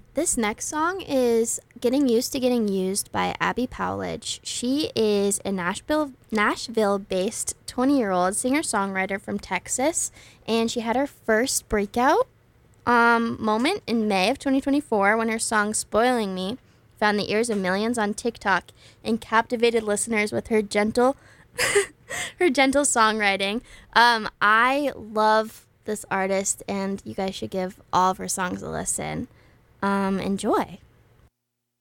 This next song is Getting Used to Getting Used by Abby Powledge. She is a Nashville-based 20-year-old singer-songwriter from Texas, and she had her first breakout moment in May of 2024 when her song Spoiling Me found the ears of millions on TikTok and captivated listeners with her gentle her gentle songwriting. I love this artist, and you guys should give all of her songs a listen. Enjoy.